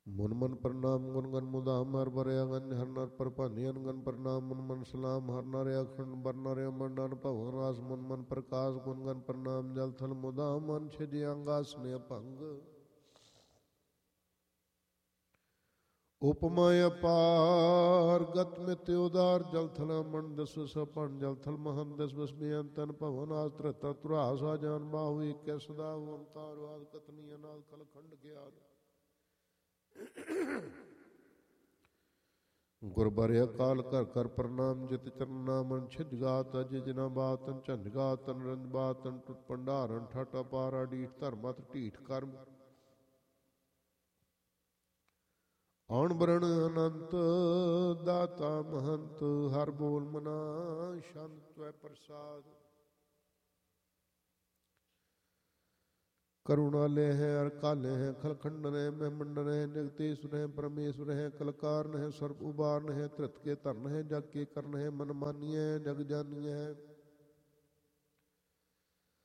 ਮਨ ਮਨ ਪ੍ਰਣਾਮ ਗੁਣ ਗਨ ਮੁਦਾਮ ਹਰ ਬਰਿਆ ਗਨ ਹਰ ਨਰ ਪਰ ਭਾਨੀ ਅਨਗਨ ਪ੍ਰਣਾਮ ਮਨ ਮਨ ਸਲਾਮ ਹਰ ਨਰ ਅਖੰਡ ਬਰ ਨਰ ਮੰਡਨ ਭਵਨ ਰਾਸ ਮਨ ਮਨ ਪ੍ਰਕਾਸ਼ ਗੁਣ ਗਨ ਪ੍ਰਣਾਮ ਜਲ ਥਲ ਮੁਦਾਮ ਮਨ ਛਿਜ ਅੰਗਾਸਨੇ ਭੰਗ ਉਪਮਾ ਅਪਾਰ ਗਤ ਮਿਤ ਉਦਾਰ ਜਲ ਥਲ ਮਨ ਦਸ ਸਪਨ ਜਲ ਥਲ ਮਹਨ ਦਸ ਬਸ ਬੇਅੰਤਨ ਭਵਨ ਆਸ ਧਰਤਾ ਤੁਰਾ ਸਾ ਜਾਨ ਬਾਹੂ ਏਕੈ ਸਦਾ ਓੰਕਾਰ ਆਦ ਕਤਨੀ ਅਨਾਦ ਕਲ ਖੰਡ ਗਿਆਨ ਗੁਰ ਬਰਿ ਅਕਾਲ ਕਰ ਕਰ ਪ੍ਰਣਾਮ ਜਿਤ ਚਰਨਾ ਮਨ ਛਿਜ ਗਾਤ ਅਜ ਜਿਨਾ ਬਾਤਨ ਝੰਜ ਗਾਤਨ ਰੰਜ ਬਾਤਨ ਟੁੱਟ ਭੰਡਾਰਨ ਠਟ ਅਪਾਰਾ ਡੀਠ ਧਰਮਤ ਢੀਠ ਕਰਮ ਆਉਣ ਬਰਣ ਅਨੰਤ ਦਾਤਾ ਮਹੰਤ ਹਰ ਬੋਲ ਮਨਾ ਸ਼ੰਤ ਤਵੈ ਪ੍ਰਸਾਦ ਕਰੁਣਾਲੇ ਹੈ ਅਰ ਕਾਲੇ ਹੈ ਖਲਖੰਡਨ ਹੈ ਮੈਂ ਮੰਡਨ ਹੈ ਜਗਤੇਸ਼ਵਰ ਹੈ ਪਰਮੇਸ਼ਵਰ ਹੈ ਕਲਕਾਰਨ ਹੈ ਸਰਬ ਉਬਾਰਨ ਹੈ ਧਰਤ ਕੇ ਧਰਨ ਹੈ ਜਗ ਕੇ ਕਰਨ ਹੈ ਮਨ ਮਾਨੀਐ ਜਗ ਜਾਨੀਐ